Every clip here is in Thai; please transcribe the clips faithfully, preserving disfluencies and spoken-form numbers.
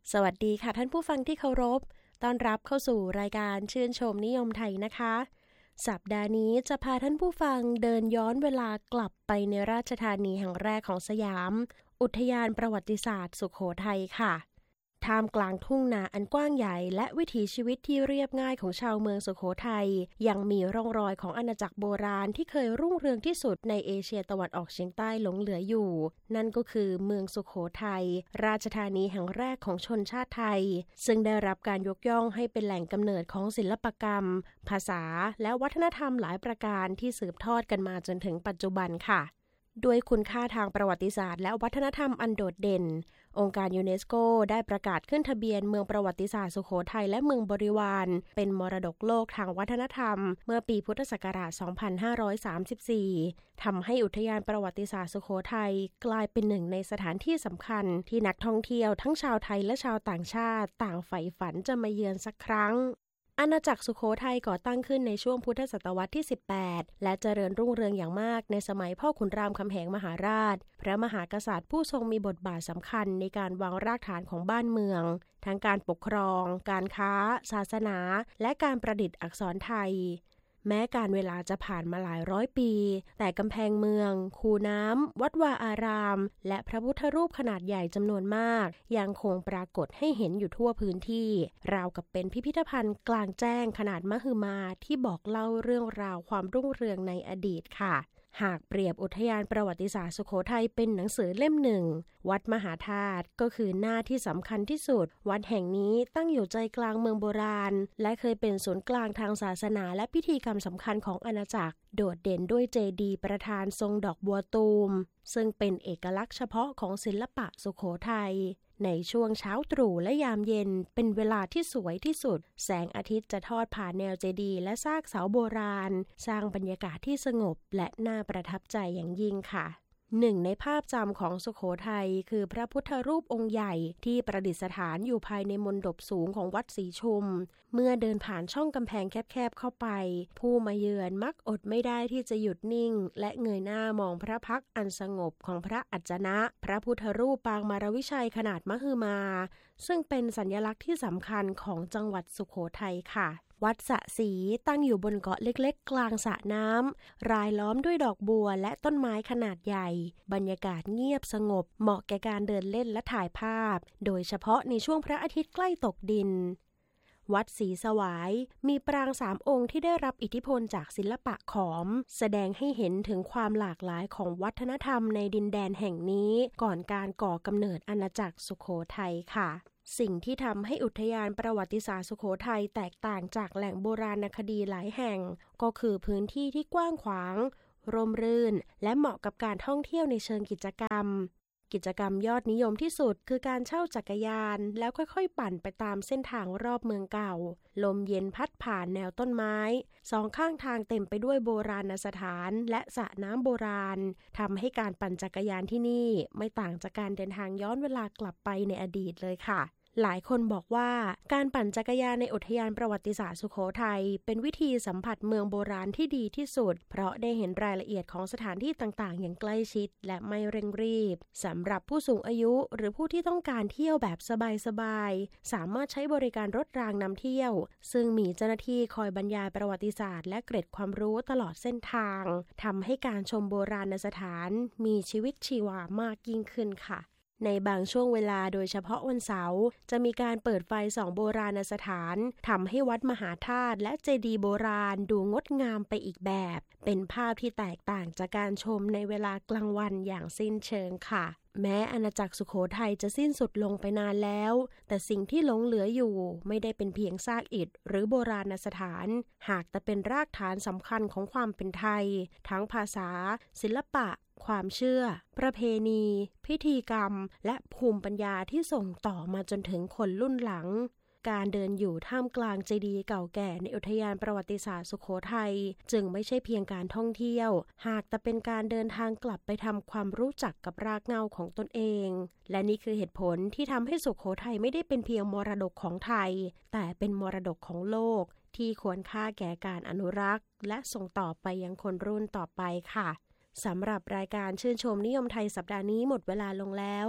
สวัสดีค่ะท่านผู้ฟังที่เคารพต้อนรับเข้าสู่รายการชื่นชมนิยมไทยนะคะสัปดาห์นี้จะพาท่านผู้ฟังเดินย้อนเวลากลับไปในราชธานีแห่งแรกของสยามอุทยานประวัติศาสตร์สุโขทัยค่ะท่ามกลางทุ่งนาอันกว้างใหญ่และวิถีชีวิตที่เรียบง่ายของชาวเมืองสุโขทัยยังมีร่องรอยของอาณาจักรโบราณที่เคยรุ่งเรืองที่สุดในเอเชียตะวันออกเฉียงใต้หลงเหลืออยู่นั่นก็คือเมืองสุโขทัยราชธานีแห่งแรกของชนชาติไทยซึ่งได้รับการยกย่องให้เป็นแหล่งกำเนิดของศิลปกรรมภาษาและวัฒนธรรมหลายประการที่สืบทอดกันมาจนถึงปัจจุบันค่ะด้วยคุณค่าทางประวัติศาสตร์และวัฒนธรรมอันโดดเด่นองค์การยูเนสโกได้ประกาศขึ้นทะเบียนเมืองประวัติศาสตร์สุโขทัยและเมืองบริวารเป็นมรดกโลกทางวัฒนธรรมเมื่อปีพุทธศักราช สองพันห้าร้อยสามสิบสี่ ทำให้อุทยานประวัติศาสตร์สุโขทัยกลายเป็นหนึ่งในสถานที่สำคัญที่นักท่องเที่ยวทั้งชาวไทยและชาวต่างชาติต่างใฝ่ฝันจะมาเยือนสักครั้งอาณาจักรสุโขทัยก่อตั้งขึ้นในช่วงพุทธศตวรรษที่ สิบแปด และเจริญรุ่งเรืองอย่างมากในสมัยพ่อขุนรามคำแหงมหาราชพระมหากษัตริย์ผู้ทรงมีบทบาทสำคัญในการวางรากฐานของบ้านเมืองทั้งการปกครองการค้าศาสนาและการประดิษฐ์อักษรไทยแม้การเวลาจะผ่านมาหลายร้อยปีแต่กำแพงเมืองคูน้ำวัดวาอารามและพระพุทธรูปขนาดใหญ่จำนวนมากยังคงปรากฏให้เห็นอยู่ทั่วพื้นที่ราวกับเป็นพิพิธภัณฑ์กลางแจ้งขนาดมหึมาที่บอกเล่าเรื่องราวความรุ่งเรืองในอดีตค่ะหากเปรียบอุทยานประวัติศาสตร์สุโขทัยเป็นหนังสือเล่มหนึ่งวัดมหาธาตุก็คือหน้าที่สำคัญที่สุดวัดแห่งนี้ตั้งอยู่ใจกลางเมืองโบราณและเคยเป็นศูนย์กลางทางศาสนาและพิธีกรรมสำคัญของอาณาจักรโดดเด่นด้วยเจดีย์ประธานทรงดอกบัวตูมซึ่งเป็นเอกลักษณ์เฉพาะของศิลปะสุโขทัยในช่วงเช้าตรู่และยามเย็นเป็นเวลาที่สวยที่สุดแสงอาทิตย์จะทอดผ่านแนวเจดีย์และซากเสาโบราณสร้างบรรยากาศที่สงบและน่าประทับใจอย่างยิ่งค่ะหนึ่งในภาพจำของสุโขทัยคือพระพุทธรูปองค์ใหญ่ที่ประดิษฐานอยู่ภายในมณฑปสูงของวัดศรีชุมเมื่อเดินผ่านช่องกำแพงแคบๆเข้าไปผู้มาเยือนมักอดไม่ได้ที่จะหยุดนิ่งและเงยหน้ามองพระพักตร์อันสงบของพระอัจฉนะพระพุทธรูปปางมารวิชัยขนาดมหึมาซึ่งเป็นสัญลักษณ์ที่สำคัญของจังหวัดสุโขทัยค่ะวัดสะศรีตั้งอยู่บนเกาะเล็กๆกลางสระน้ำรายล้อมด้วยดอกบัวและต้นไม้ขนาดใหญ่บรรยากาศเงียบสงบเหมาะแก่การเดินเล่นและถ่ายภาพโดยเฉพาะในช่วงพระอาทิตย์ใกล้ตกดินวัดศรีสวายมีปรางสามองค์ที่ได้รับอิทธิพลจากศิลปะขอมแสดงให้เห็นถึงความหลากหลายของวัฒนธรรมในดินแดนแห่งนี้ก่อนการก่อกำเนิดอาณาจักรสุโขทัยค่ะสิ่งที่ทำให้อุทยานประวัติศาสตร์สุโขทัยแตกต่างจากแหล่งโบราณคดีหลายแห่งก็คือพื้นที่ที่กว้างขวางร่มรื่นและเหมาะกับการท่องเที่ยวในเชิงกิจกรรมกิจกรรมยอดนิยมที่สุดคือการเช่าจักรยานแล้วค่อยๆปั่นไปตามเส้นทางรอบเมืองเก่าลมเย็นพัดผ่านแนวต้นไม้สองข้างทางเต็มไปด้วยโบราณสถานและสระน้ำโบราณทำให้การปั่นจักรยานที่นี่ไม่ต่างจากการเดินทางย้อนเวลากลับไปในอดีตเลยค่ะหลายคนบอกว่าการปั่นจักรยานในอุทยานประวัติศาสตร์สุโขทัยเป็นวิธีสัมผัสเมืองโบราณที่ดีที่สุดเพราะได้เห็นรายละเอียดของสถานที่ต่างๆอย่างใกล้ชิดและไม่เร่งรีบสำหรับผู้สูงอายุหรือผู้ที่ต้องการเที่ยวแบบสบายๆสามารถใช้บริการรถรางนำเที่ยวซึ่งมีเจ้าหน้าที่คอยบรรยายประวัติศาสตร์และเกร็ดความรู้ตลอดเส้นทางทำให้การชมโบราณสถานมีชีวิตชีวามากยิ่งขึ้นค่ะในบางช่วงเวลาโดยเฉพาะวันเสาร์จะมีการเปิดไฟส่องโบราณสถานทำให้วัดมหาธาตุและเจดีย์โบราณดูงดงามไปอีกแบบเป็นภาพที่แตกต่างจากการชมในเวลากลางวันอย่างสิ้นเชิงค่ะแม้อาณาจักรสุโขทัยจะสิ้นสุดลงไปนานแล้วแต่สิ่งที่หลงเหลืออยู่ไม่ได้เป็นเพียงซากอิฐหรือโบราณสถานหากแต่เป็นรากฐานสำคัญของความเป็นไทยทั้งภาษาศิลปะความเชื่อประเพณีพิธีกรรมและภูมิปัญญาที่ส่งต่อมาจนถึงคนรุ่นหลังการเดินอยู่ท่ามกลางเจดีย์เก่าแก่ในอุทยานประวัติศาสตร์สุโขทัยจึงไม่ใช่เพียงการท่องเที่ยวหากแต่เป็นการเดินทางกลับไปทำความรู้จักกับรากเหง้าของตนเองและนี่คือเหตุผลที่ทำให้สุโขทัยไม่ได้เป็นเพียงมรดกของไทยแต่เป็นมรดกของโลกที่ควรค่าแก่การอนุรักษ์และส่งต่อไปยังคนรุ่นต่อไปค่ะสำหรับรายการชื่นชมนิยมไทยสัปดาห์นี้หมดเวลาลงแล้ว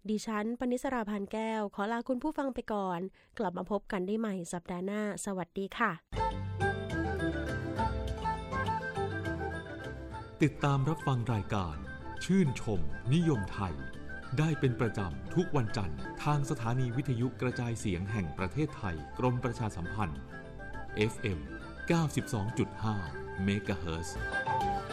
ดิฉันปณิสราพานแก้วขอลาคุณผู้ฟังไปก่อนกลับมาพบกันได้ใหม่สัปดาห์หน้าสวัสดีค่ะติดตามรับฟังรายการชื่นชมนิยมไทยได้เป็นประจำทุกวันจันทร์ทางสถานีวิทยุกระจายเสียงแห่งประเทศไทยกรมประชาสัมพันธ์ เอฟ เอ็ม เก้าสิบสองจุดห้า เมกะเฮิรตซ์